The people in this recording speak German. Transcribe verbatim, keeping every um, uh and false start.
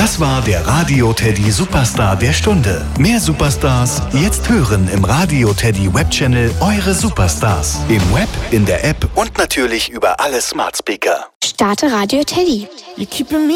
Das war der Radio Teddy Superstar der Stunde. Mehr Superstars jetzt hören im Radio Teddy Webchannel Eure Superstars. Im Web, in der App und natürlich über alle Smart Speaker. Starte Radio Teddy. You keeping me